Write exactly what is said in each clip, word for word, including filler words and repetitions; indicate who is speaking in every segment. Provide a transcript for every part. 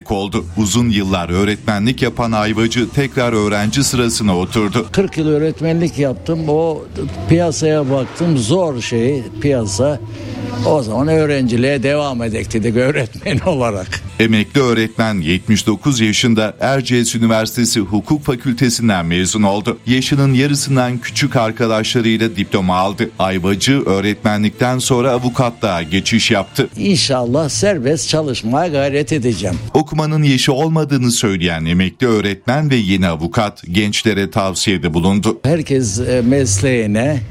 Speaker 1: örnek oldu. Uzun yıllar öğretmenlik yapan Ayvacı tekrar öğrenci sırasına oturdu.
Speaker 2: kırk yıl öğretmenlik yaptım. O piyasaya baktım, zor şey piyasa. O zaman öğrenciliğe devam edek dedik öğretmen olarak.
Speaker 1: Emekli öğretmen yetmiş dokuz yaşında Erciyes Üniversitesi Hukuk Fakültesinden mezun oldu. Yaşının yarısından küçük arkadaşlarıyla diploma aldı. Ayvacı öğretmenlikten sonra avukatlığa geçiş yaptı.
Speaker 2: İnşallah serbest çalışmaya gayret edeceğim.
Speaker 1: Okumanın yaşı olmadığını söyleyen emekli öğretmen ve yeni avukat gençlere tavsiyede bulundu.
Speaker 2: Herkes mesleğine,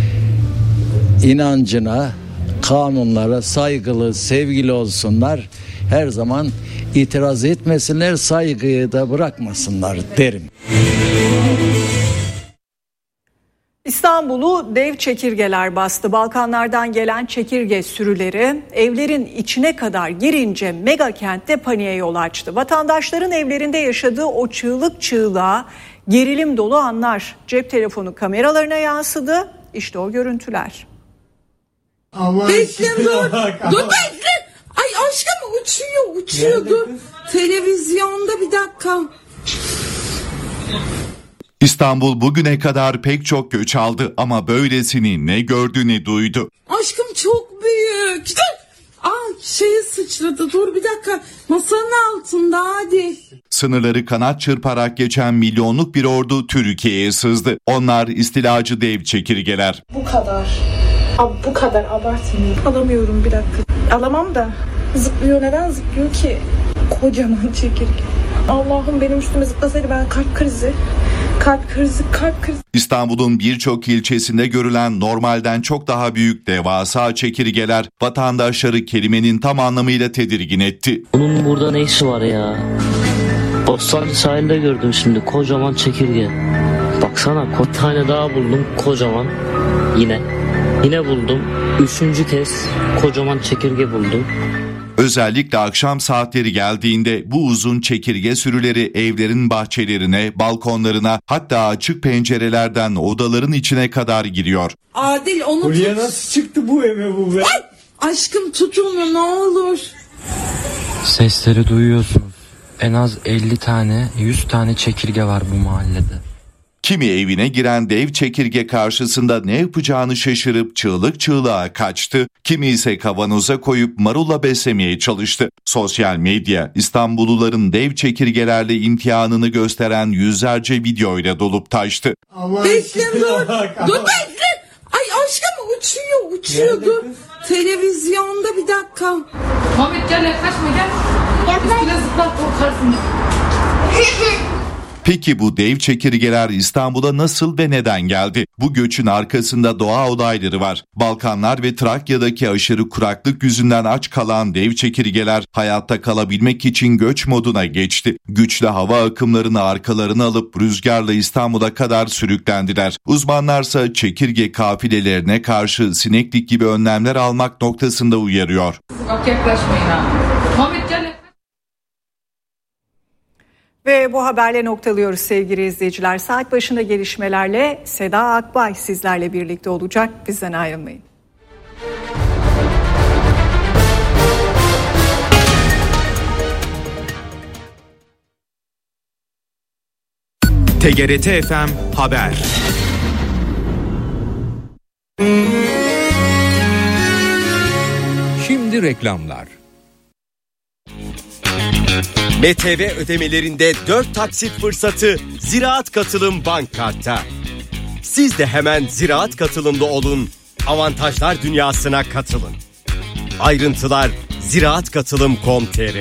Speaker 2: inancına, kanunlara saygılı, sevgili olsunlar. Her zaman itiraz etmesinler, saygıyı da bırakmasınlar derim.
Speaker 3: İstanbul'u dev çekirgeler bastı. Balkanlardan gelen çekirge sürüleri evlerin içine kadar girince mega kentte paniğe yol açtı. Vatandaşların evlerinde yaşadığı o çığlık çığlığa gerilim dolu anlar cep telefonu kameralarına yansıdı. İşte o görüntüler.
Speaker 4: Bekle dur. Dur bekle. Ay aşkım uçuyor uçuyor dur. Televizyonda bir dakika.
Speaker 1: İstanbul bugüne kadar pek çok göç aldı ama böylesini ne gördü ne duydu.
Speaker 4: Aşkım çok büyük. Dur. Aa şeye sıçradı dur bir dakika. Masanın altında hadi.
Speaker 1: Sınırları kanat çırparak geçen milyonluk bir ordu Türkiye'ye sızdı. Onlar istilacı dev çekirgeler.
Speaker 5: Bu kadar. Abi bu kadar abartmıyorum. Alamıyorum bir dakika. Alamam da. Zıplıyor, neden zıplıyor ki? Kocaman çekirge. Allah'ım benim üstüme zıplasaydı ben kalp krizi. Kalp krizi, kalp krizi.
Speaker 1: İstanbul'un birçok ilçesinde görülen normalden çok daha büyük devasa çekirgeler vatandaşları kelimenin tam anlamıyla tedirgin etti.
Speaker 6: Bunun burada ne işi var ya? Bostancı sahilde gördüm şimdi kocaman çekirge. Baksana bir tane daha buldum kocaman yine. Yine buldum. Üçüncü kez kocaman çekirge buldum.
Speaker 1: Özellikle akşam saatleri geldiğinde bu uzun çekirge sürüleri evlerin bahçelerine, balkonlarına, hatta açık pencerelerden odaların içine kadar giriyor.
Speaker 4: Adil onu
Speaker 7: Buraya
Speaker 4: tut.
Speaker 7: nasıl çıktı bu eve bu be?
Speaker 4: Ay, aşkım tut onu ne olur.
Speaker 8: Sesleri duyuyorsunuz. En az elli tane, yüz tane çekirge var bu mahallede.
Speaker 1: Kimi evine giren dev çekirge karşısında ne yapacağını şaşırıp çığlık çığlığa kaçtı, kimi ise kavanoza koyup marulla beslemeye çalıştı. Sosyal medya İstanbulluların dev çekirgelerle imtihanını gösteren yüzlerce videoyla dolup taştı.
Speaker 4: Bekle dur. Dur bekle. Ay aşkım uçuyor uçuyor dur. Televizyonda bir dakika.
Speaker 9: Muhammed gel yaklaşma gel. Üstüne zıplat korkarsın.
Speaker 1: Peki bu dev çekirgeler İstanbul'a nasıl ve neden geldi? Bu göçün arkasında doğa olayları var. Balkanlar ve Trakya'daki aşırı kuraklık yüzünden aç kalan dev çekirgeler hayatta kalabilmek için göç moduna geçti. Güçlü hava akımlarını arkalarına alıp rüzgarla İstanbul'a kadar sürüklendiler. Uzmanlarsa çekirge kafilelerine karşı sineklik gibi önlemler almak noktasında uyarıyor.
Speaker 9: Bak yaklaşmayın ha. Muhammed gel.
Speaker 3: Ve bu haberle noktalıyoruz sevgili izleyiciler. Saat başında gelişmelerle Seda Akbay sizlerle birlikte olacak. Bizden ayrılmayın.
Speaker 10: T G R T F M Haber.
Speaker 11: Şimdi reklamlar.
Speaker 12: B T V ödemelerinde dört taksit fırsatı Ziraat Katılım Bank Kart'ta. Siz de hemen Ziraat Katılım'da olun, avantajlar dünyasına katılın. Ayrıntılar ziraat katılım nokta com nokta tr